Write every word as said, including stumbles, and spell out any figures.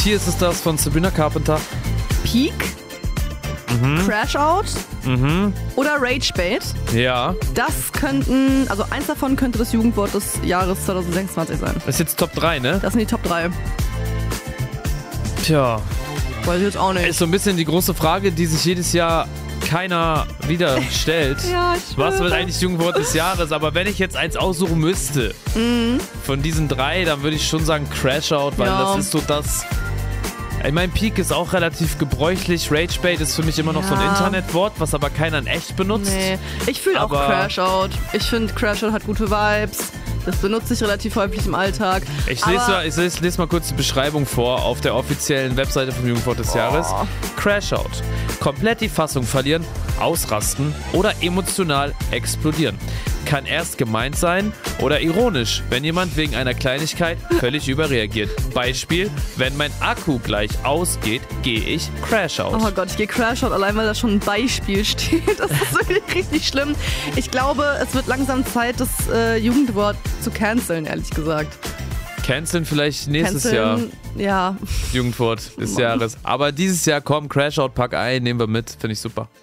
hier ist es das von Sabrina Carpenter. Peak, Mhm. Crash Out Mhm. oder Rage Bait. Ja. Das könnten, also eins davon könnte das Jugendwort des Jahres zwanzig sechsundzwanzig sein. Das ist jetzt Top drei, ne? Das sind die Top drei. Tja. Weiß ich jetzt auch nicht. Ist so ein bisschen die große Frage, die sich jedes Jahr keiner wieder stellt. Ja, ich Was schwöre. wird eigentlich Jugendwort des Jahres? Aber wenn ich jetzt eins aussuchen müsste, Mhm. von diesen drei, dann würde ich schon sagen Crash Out, weil Ja. das ist so das... Ich mein Peak ist auch relativ gebräuchlich. Ragebait ist für mich immer noch so ein Ja. Internetwort, was aber keiner in echt benutzt. Nee, ich fühle auch Aber- Crash Out. Ich finde, Crash Out hat gute Vibes. Das benutze ich relativ häufig im Alltag. Ich lese, Aber- mal, ich lese, lese mal kurz die Beschreibung vor auf der offiziellen Webseite vom Jugendwort des Jahres. Oh. Crash Out. Komplett die Fassung verlieren, ausrasten oder emotional explodieren. Kann erst gemeint sein oder ironisch, wenn jemand wegen einer Kleinigkeit völlig überreagiert. Beispiel, wenn mein Akku gleich ausgeht, gehe ich Crash Out. Oh Gott, ich gehe Crash Out, allein weil da schon ein Beispiel steht. Das ist wirklich richtig schlimm. Ich glaube, es wird langsam Zeit, das äh, Jugendwort zu canceln, ehrlich gesagt. Canceln vielleicht nächstes Canceln, ja. Jahr Jugendwort des Mann. Jahres. Aber dieses Jahr, komm, Crash Out, pack ein, nehmen wir mit. Finde ich super.